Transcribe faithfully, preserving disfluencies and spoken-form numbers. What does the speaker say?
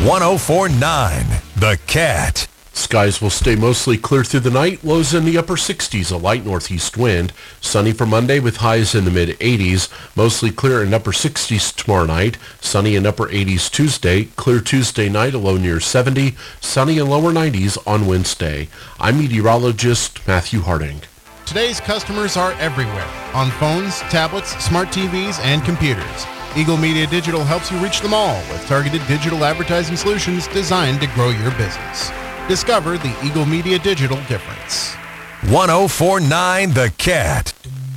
one oh four point nine The Cat. Skies will stay mostly clear through the night. Lows in the upper sixties, a light northeast wind. Sunny for Monday with highs in the mid-eighties. Mostly clear in upper sixties tomorrow night. Sunny in upper eighties Tuesday. Clear Tuesday night, a low near seventy. Sunny in lower nineties on Wednesday. I'm meteorologist Matthew Harding. Today's customers are everywhere. On phones, tablets, smart T Vs, and computers. Eagle Media Digital helps you reach them all with targeted digital advertising solutions designed to grow your business. Discover the Eagle Media Digital difference. one oh four point nine The Cat.